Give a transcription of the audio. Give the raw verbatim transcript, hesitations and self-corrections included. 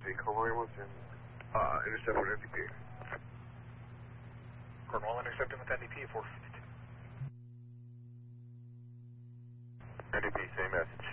fifty, Cornwall in uh, intercept with N D P. Cornwall intercepting with N D P, four fifty-two. N D P, same message.